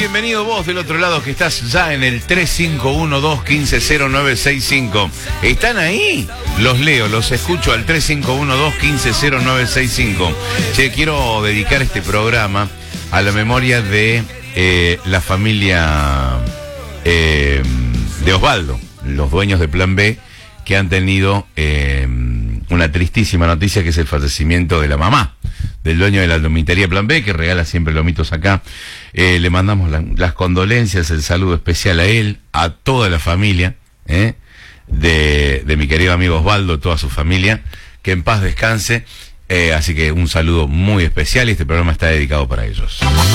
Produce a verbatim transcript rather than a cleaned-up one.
bienvenido vos del otro lado que estás ya en el tres cinco uno, dos uno cinco, cero nueve seis cinco. ¿Están ahí? Los leo, los escucho al tres cinco uno, dos uno cinco, cero nueve seis cinco. Che, quiero dedicar este programa a la memoria de eh, la familia eh, de Osvaldo, los dueños de Plan B, que han tenido eh, una tristísima noticia, que es el fallecimiento de la mamá del dueño de la lomitería Plan B, que regala siempre lomitos acá. Eh, le mandamos la, las condolencias, el saludo especial a él, a toda la familia, eh, de, de mi querido amigo Osvaldo, toda su familia, que en paz descanse. Eh, así que un saludo muy especial, y este programa está dedicado para ellos.